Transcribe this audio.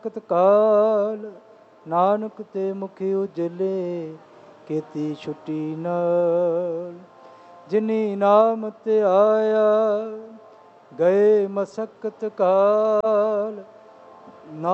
ਕਤ ਕਾਲ ਨਾਨਕ ਤੇ ਮੁਖ ਉਜਲੇ ਕੀਤੀ ਛੁੱਟੀ ਨਾਲ। ਜਿਨੀ ਨਾਮ ਤੇ ਆਇਆ ਗਏ ਮਸਕਤ ਕਾਲ।